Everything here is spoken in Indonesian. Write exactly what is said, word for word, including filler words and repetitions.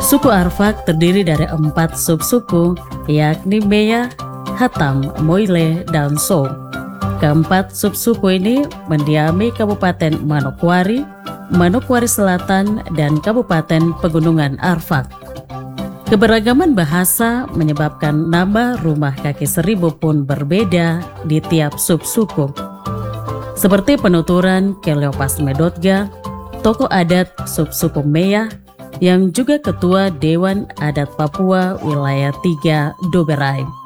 Suku Arfak terdiri dari empat subsuku, yakni Meya, Hatam, Moyle, dan So. Keempat subsuku ini mendiami Kabupaten Manokwari, Manokwari Selatan, dan Kabupaten Pegunungan Arfak. Keberagaman bahasa menyebabkan nama rumah kaki seribu pun berbeda di tiap subsuku. Seperti penuturan Keleopas Medotga, tokoh adat subsuku Meya, yang juga ketua Dewan Adat Papua Wilayah tiga Doberai.